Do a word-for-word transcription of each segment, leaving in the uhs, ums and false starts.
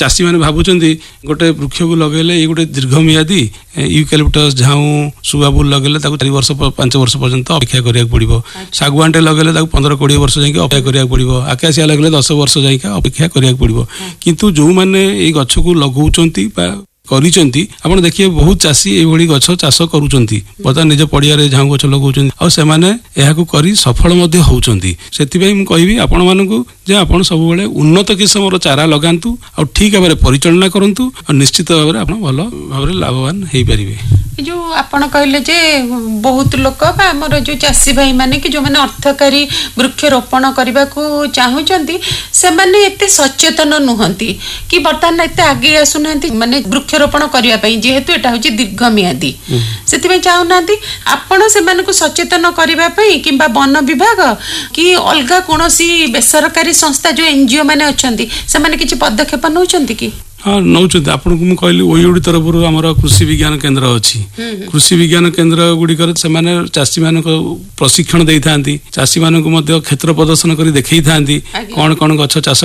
चाषी मैंने भावुं गोटे वृक्ष को लगेले ये गोटे दीर्घमियादी यूकालिप्टस झाऊ सुगाबुल लगेले चार वर्ष पांच वर्ष पर्यंत अपेक्षा करिया पड़िबो सागवानटे लगेले पंद्रह बीस वर्ष जाके अपेक्षा करिया पड़िबो आकाशिया लगेले दस वर्ष जाके अपेक्षा करिया पड़िबो किंतु जो माने ए गछ को लगौचंती करिचंती आपण देखिए बहुत चाषी एभली गछ चाष करूचंती बता निज पड़िया रे झाऊ गछ लगौचंती आ से माने एहा को करी सफल मध्ये होउचंती सेति भाई हम कहबी आपण मानकु जे आपण सब बेले उन्नत किस्मर चारा लगांतु आ ठीक भाबरे परिचालना करंतु आ निश्चित भाबरे आपण भलो भाबरे लाभवान हेई परिबे जो आपण कहले जे बहुत लोक बा हमर जो चाषी भाई माने कि जो माने अर्थकारी वृक्षरोपण करबा को चाहुचंती से माने एते सचेतन नुहंती कि बर्तमान एते आगे आसुनांती माने वृक्षरोपण करिया पई जेहेतु एटा होची दीर्घमियादी सेति पई चाहुनांती आपण से माने को सचेतन करबा पई किबा वन विभाग कि अलगा कोनोसी बेसरकारी संस्था जो एनजीओ माने अछंती से माने किछि पदक्षेप नउचंती कि हाँ नौ आपन को कहली ओयोडी तरफ आमर कृषि विज्ञान केन्द्र अच्छी कृषि विज्ञान केन्द्र गुड़िकर से चाषी मान प्रशिक्षण दे था चाषी मान क्षेत्र प्रदर्शन कर देखई था कौन कौन गछ चाष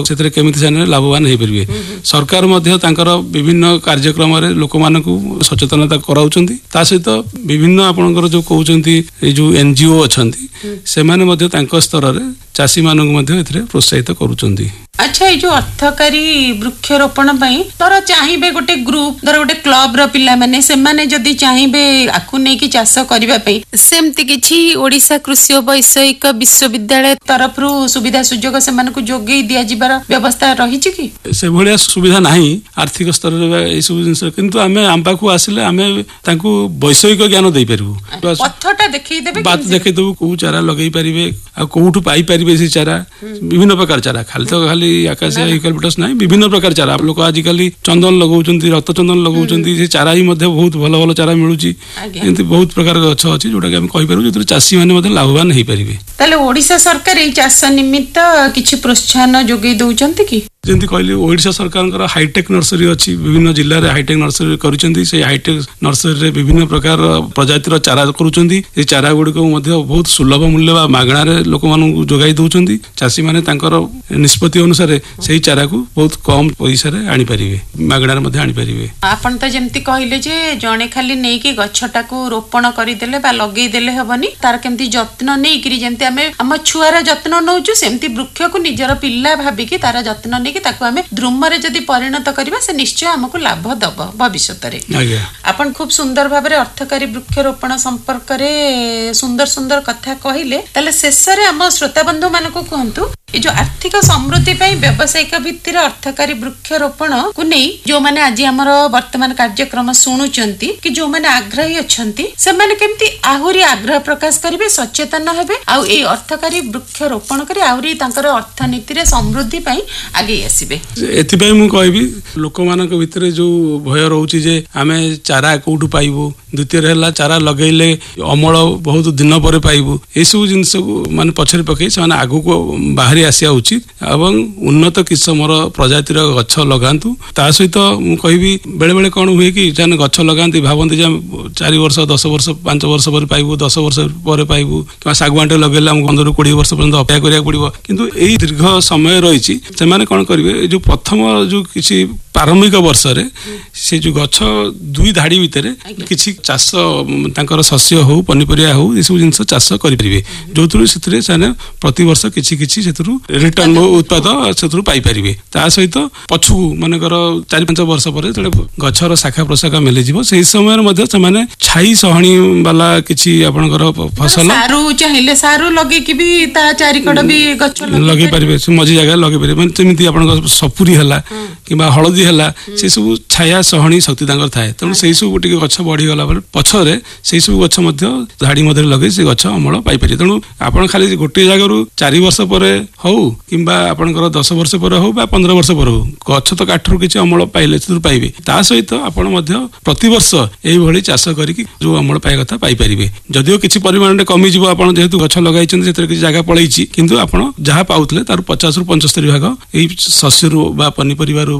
कर लाभवान हो पारे सरकार विभिन्न कार्यक्रम लोक मान सचेतनता कराउछंती ता सहित विभिन्न आपनकर जो कहउछंती जो एनजीओ अछंती से माने स्तर रे चाषी मान प्रोत्साहित करूछंती। अच्छा ये जो अर्थकारी वृक्षरोपण पई तोरा चाहिबे गोटे ग्रुप धर गोटे क्लब रो पिला माने से माने जदी चाहिबे आकु नै कि चाष करबा पई सेमति किछि ओडिसा कृषि वैषयिक विश्वविद्यालय तरफ रु सुविधा सुजोग से माने को जोगै दिया जिबार व्यवस्था रही छि कि से भलिया सुविधा नाही आर्थिक स्तर रे ए सब जिंस किंतु हमें आम पाखु आसिले हमें तांकु वैषयिक ज्ञान देई परबु पथटा देखै देबे बात देखै देबु को चारा लगै परिबे आ कोठु पाई परिबे से चारा विभिन्न प्रकार चारा खाली तो खाली आकाशिया यूकालिप्टस नहीं विभिन्न प्रकार चारा लोक आजिकल चंदन लगौचंती रक्त चंदन लगौचंती से चारा ही मध्ये बहुत भल भल चारा मिलुची एंती बहुत प्रकार गछ अछि जोटा कि हम कहि परु जे चाषी माने मध्ये लाभवान हेई परिबे तले ओडिसा सरकार ए चाष निमित्त किछि प्रोत्साहन जोगै दउचंती कि जेंती कहली ओडिशा सरकार हाईटेक नर्सरी अच्छी विभिन्न जिले में हाईटेक नर्सरी करिसेंती से हाईटेक नर्सरी रे विभिन्न प्रकार प्रजातिर चारा करूचंती ए चारा गुडी को मध्ये बहुत सुलभ मूल्य बा मागणा रे लोक मानू जोगाई दउचंती चाषी माने तांकर निष्पत्ति अनुसार सेही चारा को बहुत कम पैसा रे आनी परिबे मागणा रे मध्ये आनी परिबे आपन त जेंती कहले जे जणे खाली नै कि गछटा को रोपण करि देले बा लगेई देले हबनी तार केमती जत्न नै करी जेंती हमें हम छुआरा जत्न नउचु सेमती वृक्ष को निजर पिल्ला भाबी कि तारा जत्न कि ताको हमें द्रुम रे जदी परिणत करिबा से निश्चय हमको लाभ दब भविष्यत रे आपण खूब सुंदर भाबरे अर्थकारी वृक्षरोपण संपर्क रे सुंदर सुंदर कथा कहिले तले शेष रे हम श्रोता बंधु मान को कहंतु ए जो आर्थिक समृद्धि पई व्यावसायिक भित्तिर अर्थकारी वृक्षरोपण को नै जो माने आज हमर वर्तमान कार्यक्रम सुनुचंती कि जो माने आग्रही अछंती से माने केमती आहुरी आग्रह प्रकाश करिवे सचेतन हेबे आ ए अर्थकारी वृक्षरोपण करी आहुरी तांकर अर्थनीति रे समृद्धि पई आगे आसीबे एथि पई मु कहबी लोक मानक भितरे जो भय रहउची जे आमे चारा कोठु पाइबो द्वितीय रहला चारा लगैले अमल बहुत दिन पर पाइबो ए सब जिंस माने पछरे पकई से माने आगु को बाहरी आसिया उचित एवं उन्नत किस्मर प्रजातिर गछ लगांतु ता सहित मु कहबी बेले बेले कोन हुए कि जाने गछ लगांती भाबंती जे चार वर्ष दस वर्ष पांच वर्ष पर पाइबो दस वर्ष पर पाइबो कि सागवानटे लगेला हम पंद्रह बीस वर्ष पर्यंत अपेक्षा करिया पड़िबो किंतु एई दीर्घ समय रहिछि से माने कोन करिवे जो प्रथम जो किछि प्रारंभिक वर्ष रे से जो गछ दुई धाड़ी भितर किछि चाष तांकर शस्य हो पनिपरिया हो ए सब जिंस चाष करि परिबे जोतुरु सेतरे साने प्रति वर्ष किछि किछि सेतुरु रिटर्न उत्पाद सेतुरु पाई परिबे ता सहित पछु मानेकर चार पांच वर्ष पर तळे गछर शाखा प्रशाखा मिले जिवो सेही समय मध्ये से माने छाई सहणी वाला किछि आपनकर फसल सारू चाहिले सारू लगे कि भी ता चारि कड भी गछ लगे परिबे मझी जगह लगे परिबे माने जेमिति आपनकर सपुरी हला किबा हळदी हला से सब छाया सहणी शक्ति तांकर थाए तेणु से सब गोटे गछ बढ़ी गला पछरे से सब गछ मध्य धाड़ी मध्य लगे से गछ अमल पाई पारे तेणु आपण खाली गोटे जगह चार वर्ष पर हो किंबा आपनकर दस वर्ष पर हो बा पंद्रह वर्ष पर हो गछ तो काठर किछि अमल पाइले से पाइबे ता सहित आपण मध्य प्रति वर्ष एई भली चाष करिकि जो अमल पाए कथा पाई परिबे जदियो किछि परिमाण रे कमी जिवो आपण जेहेतु गछ लगाइछन सेतर किछि जगह पळैछि किंतु आपण जहा पाउतले तार पचास रु पचहत्तर भाग एई शस्य रु बा पनिपरिवा रु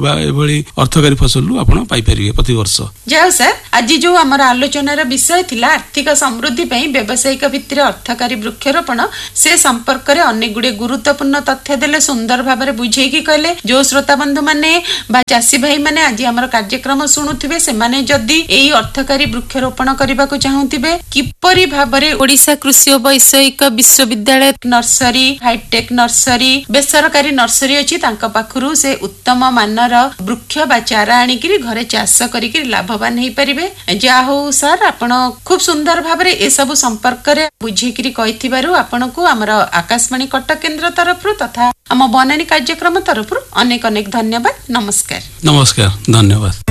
बा एभली अर्थकारी फसलु आपण पाई परिबे प्रति वर्ष। जाओ सर, आज जो हमर आलोचनार विषय थिला आर्थिक समृद्धि पई व्यावसायिक भित्तिर अर्थकारी वृक्षरोपण, से संपर्क रे अनेक गुडे गुरुत्वपूर्ण तथ्य देले, सुंदर भाबरे बुझेई कि कहले जो श्रोता बंधु माने बा चासी भाई माने आज हमर कार्यक्रम सुनुथिबे, से माने जदी एई अर्थकारी वृक्षरोपण करबा को चाहुथिबे, किपरि भाबरे ओडिसा कृषि और वैषयिक विश्वविद्यालय नर्सरी, हाईटेक नर्सरी, बेसरकारी नर्सरी अछि, तांका पाखरु से उत्तम मानर वृक्ष बा चारा आनिकरी घरे चाष करिकरी लाभवान हेई परिबे। जा हो सर, आपण खूब सुंदर भाबरे ए सब संपर्क रे बुझेकरी कहिथिबारु आपनको हमर आकाशवाणी कटक केंद्र तरफरु तथा हम बनानी कार्यक्रम तरफरु अनेक अनेक धन्यवाद। नमस्कार। नमस्कार, धन्यवाद।